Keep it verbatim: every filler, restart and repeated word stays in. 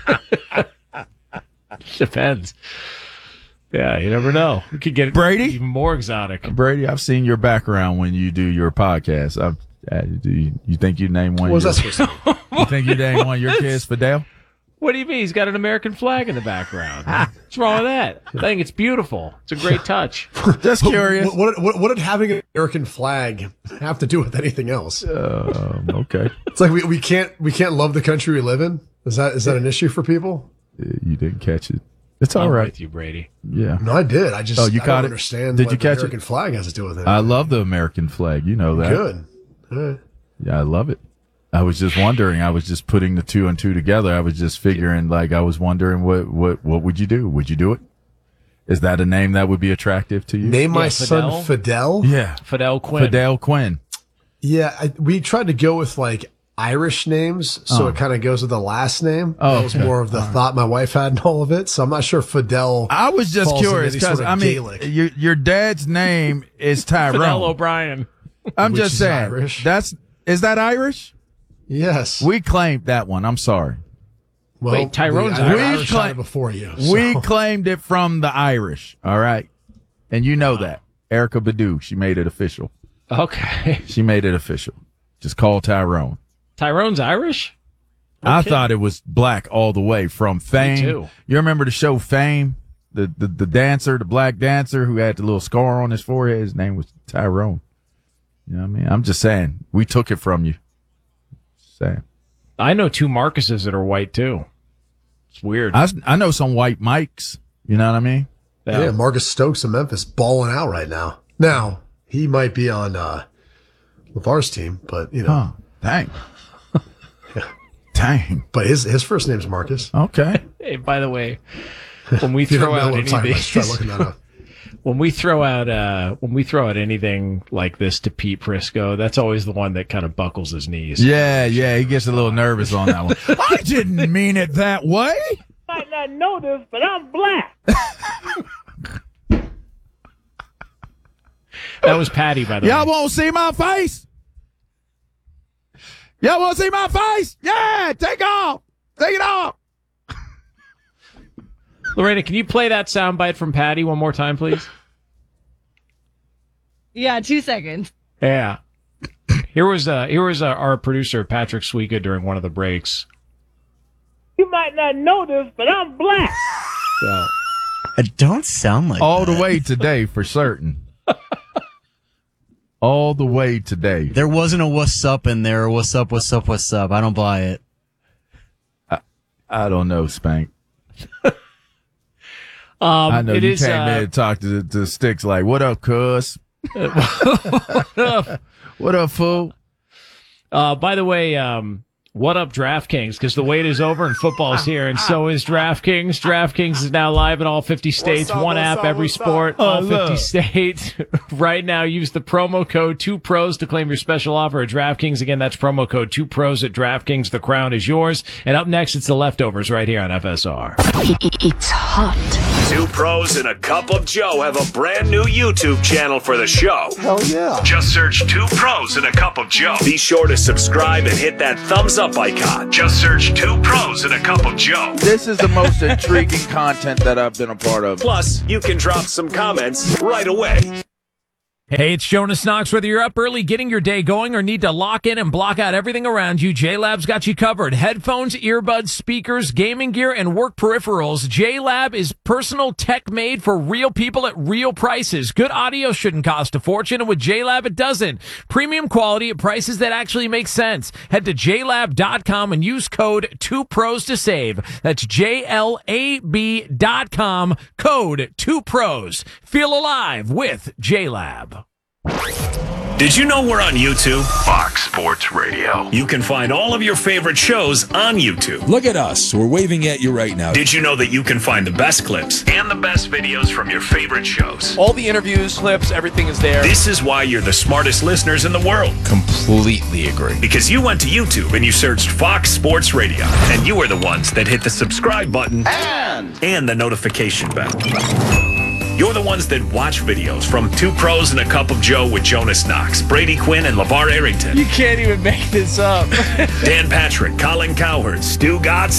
Depends. Yeah, you never know. We could get Brady? even more exotic. Brady, I've seen your background when you do your podcast. I've, uh, do you, you think you name one? What was of your, that supposed to mean? You think you name one of your kids Fidel? What do you mean? He's got an American flag in the background. What's wrong with that? I think it's beautiful. It's a great touch. Just curious. What, what, what, what did having an American flag have to do with anything else? Um, okay. It's like we, we can't we can't love the country we live in. Is that is that an issue for people? You didn't catch it. It's all I'm right. with you, Brady. Yeah. No, I did. I just Oh, you I caught don't it? understand Did what you the catch it? American flag has to do with it. I love the American flag. You know that. Good. All right. Yeah, I love it. I was just wondering. I was just putting the two and two together. I was just figuring, like, I was wondering what, what, what would you do? Would you do it? Is that a name that would be attractive to you? Name my Yeah, son Fidel? Fidel. Yeah. Fidel Quinn. Fidel Quinn. Yeah, I, we tried to go with like Irish names, so Oh. it kind of goes with the last name. Oh, that was okay. more of the thought my wife had and all of it. So I'm not sure Fidel. I was just falls into curious any because, sort of I mean, Gaelic. your, your dad's name is Fidel Tyrone. O'Brien. I'm Which just is saying. Irish. That's, is that Irish? Yes. We claimed that one. I'm sorry. well, Wait, Tyrone's the Irish? Irish We had claim- it before you. We so- claimed it from the Irish. All right. And you know that. Erica Badu, she made it official. Okay. She made it official. Just call Tyrone. Tyrone's Irish? I Okay. thought it was black all the way from Fame. too. You remember the show Fame? The, the the dancer, the black dancer who had the little scar on his forehead. His name was Tyrone. You know what I mean? I'm just saying. We took it from you. Just saying. I know two Marcuses that are white, too. It's weird. I, I know some white Mikes. You know what I mean? Yeah, Marcus Stokes in Memphis balling out right now. Now, he might be on uh, LeVar's team, but, you know. Huh. Dang. Dang. But his his first name's Marcus. Okay. Hey, by the way, when we If you throw don't know out what I'm any of talking about, try these, looking that up. when we throw out uh, when we throw out anything like this to Pete Prisco, that's always the one that kind of buckles his knees. Yeah, yeah. He gets a little nervous on that one. I didn't mean it that way. Might not know this, but I'm black. That was Patty, by the Y'all way. won't see my face? Y'all won't see my face? Yeah, take off. Take it off. Lorena, can you play that soundbite from Patty one more time, please? Yeah, two seconds. Yeah. Here was uh, here was uh, our producer Patrick Suika during one of the breaks. You might not know this, but I'm black. So, I don't sound like All that. the way today, for certain. All the way today. There wasn't a what's up in there. Or what's up, what's up, what's up. I don't buy it. I don't know, Spank. um, I know it you is, came uh, in and talked to, to Sticks like, what up, cuz? What up, fool? Uh, by the way, um, what up, DraftKings? Because the wait is over and football's here, and so is DraftKings. DraftKings is now live in all fifty states. up, One what's app, up, every what's sport, up? all Oh, look. fifty states. Right now, use the promo code two pros to claim your special offer at DraftKings. Again, that's promo code two pros at DraftKings. The crown is yours. And up next, it's the leftovers right here on F S R. It's hot. Two pros and a cup of Joe have a brand new YouTube channel for the show. Hell yeah. Just search Two Pros and a Cup of Joe. Be sure to subscribe and hit that thumbs up icon. Just search Two Pros and a Cup of Joe. This is the most intriguing content that I've been a part of. Plus, you can drop some comments right away. Hey, it's Jonas Knox. Whether you're up early getting your day going or need to lock in and block out everything around you, J-Lab's got you covered. Headphones, earbuds, speakers, gaming gear, and work peripherals. J-Lab is personal tech made for real people at real prices. Good audio shouldn't cost a fortune, and with J-Lab, it doesn't. Premium quality at prices that actually make sense. Head to j lab dot com and use code two pros to save. That's J L A B dot com, code two pros. Feel alive with J-Lab. Did you know we're on YouTube? Fox Sports Radio. You can find all of your favorite shows on YouTube. Look at us. We're waving at you right now. Did you know that you can find the best clips and the best videos from your favorite shows? All the interviews, clips, everything is there. This is why you're the smartest listeners in the world. Completely agree. Because you went to YouTube and you searched Fox Sports Radio. And you are the ones that hit the subscribe button And and the notification bell. You're the ones that watch videos from Two Pros and a Cup of Joe with Jonas Knox, Brady Quinn, and LeVar Arrington. You can't even make this up. Dan Patrick, Colin Cowherd, Stu Gotts,